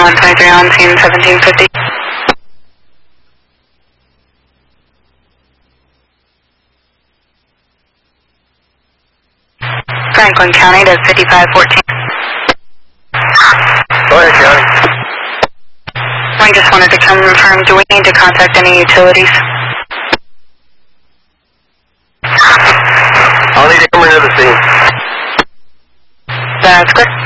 123 on scene 1750. Franklin County to 5514. Go ahead, County. I just wanted to confirm, do we need to contact any utilities? I'll need to come into the scene. That's good.